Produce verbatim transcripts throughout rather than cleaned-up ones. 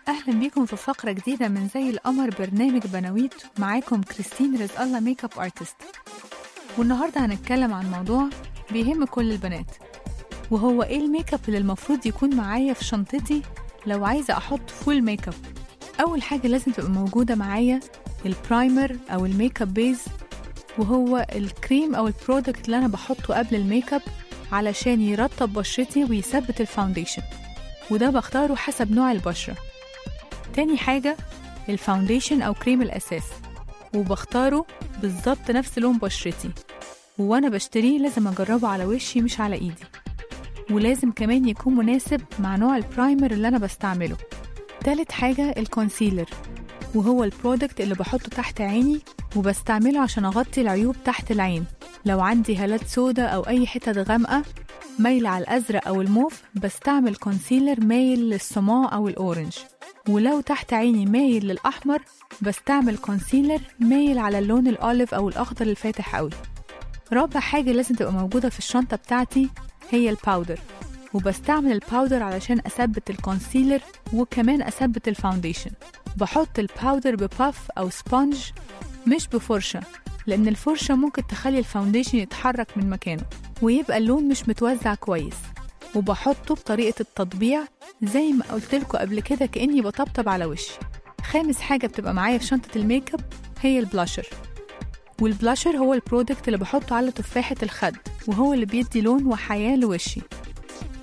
أهلا بيكم في فقرة جديدة من زي القمر برنامج بناويت. معاكم كريستين رزق الله ميك اب ارتست، والنهاردة هنتكلم عن موضوع بيهم كل البنات، وهو ايه الميك اب اللي المفروض يكون معايا في شنطتي لو عايزة أحط فول ميك اب. أول حاجة لازم تبقى موجودة معايا البرايمر أو الميك اب بيز، وهو الكريم أو البرودكت اللي أنا بحطه قبل الميك اب علشان يرطب بشرتي ويثبت الفاونديشن، وده بختاره حسب نوع البشرة. تاني حاجة الفاونديشن أو كريم الأساس، وبختاره بالظبط نفس لون بشرتي، وأنا بشتريه لازم أجربه على وشي مش على إيدي، ولازم كمان يكون مناسب مع نوع البرايمر اللي أنا بستعمله. تالت حاجة الكونسيلر، وهو البرودكت اللي بحطه تحت عيني وبستعمله عشان أغطي العيوب تحت العين. لو عندي هالات سودة أو أي حتة غامقة مايلة على الأزرق أو الموف بستعمل كونسيلر مايل للصماء أو الأورنج، ولو تحت عيني مايل للأحمر بستعمل كونسيلر مايل على اللون الأوليف أو الأخضر الفاتح قوي. رابع حاجة لازم تبقى موجودة في الشنطة بتاعتي هي الباودر، وبستعمل الباودر علشان أثبت الكونسيلر وكمان أثبت الفاونديشن. بحط الباودر بباف أو سبونج مش بفرشة، لأن الفرشة ممكن تخلي الفاونديشن يتحرك من مكانه ويبقى اللون مش متوزع كويس، وبحطه بطريقة التطبيع زي ما قلتلكوا قبل كده كأني بطبطب على وشي. خامس حاجة بتبقى معايا في شنطة الميك اب هي البلاشر، والبلاشر هو البرودكت اللي بحطه على تفاحة الخد، وهو اللي بيدي لون وحياة لوشي.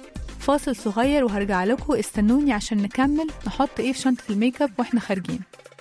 فاصل صغير وهرجع لكم، استنوني عشان نكمل نحط ايه في شنطة الميك اب واحنا خارجين.